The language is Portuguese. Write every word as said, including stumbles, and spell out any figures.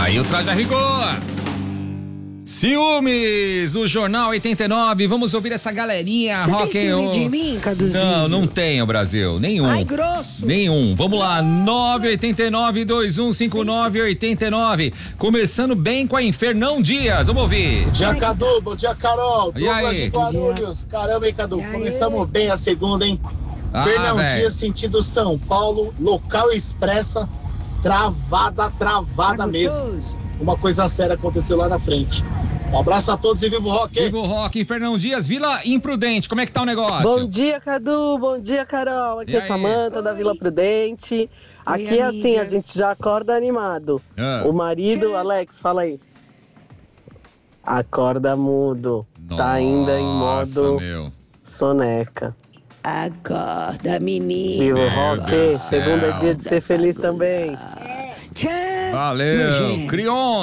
Aí o Traje a Rigor. Ciúmes do Jornal oitenta e nove. Vamos ouvir essa galerinha. Você rock tem ciúme and de mim, Caduzinho? Não, não tenho, Brasil. Nenhum. Ai, grosso. Nenhum. Vamos lá. nove oito nove, dois um cinco nove, oito nove. Começando bem com a Infernão Dias. Vamos ouvir. Bom dia, Cadu. Bom dia, Carol. E aí? Douglas de Guarulhos. Caramba, hein, Cadu? Começamos bem a segunda, hein? Ah, Fernão véio. Dias, sentido São Paulo, local expressa, travada, travada mesmo. Uma coisa séria aconteceu lá na frente. Um abraço a todos e viva o rock! Viva o rock, Fernão Dias, Vila Imprudente, como é que tá o negócio? Bom dia, Cadu, bom dia, Carol. Aqui E é aí? Samanta da Vila Prudente. Aqui é assim, a gente já acorda animado. Ah. O marido, Alex, fala aí. Acorda mudo. Tá ainda em Nossa, modo meu. soneca. Acorda, menino. Viva o Meu rock, Deus do segunda é céu. dia de ser feliz também. Tchau. Valeu, gente. Crion.